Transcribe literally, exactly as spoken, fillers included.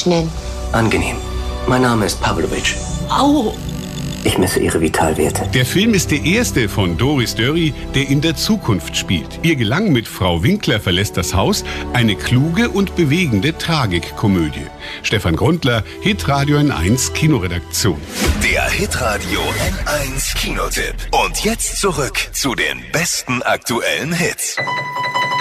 Pavlovic nennen. Angenehm. Mein Name ist Pavlovic. Au! Ich messe Ihre Vitalwerte. Der Film ist der erste von Doris Dörri, der in der Zukunft spielt. Ihr Gelang mit Frau Winkler verlässt das Haus, eine kluge und bewegende Tragikkomödie. Stefan Grundler, Hitradio N eins Kinoredaktion. Der Hitradio N eins Kinotipp. Und jetzt zurück zu den besten aktuellen Hits.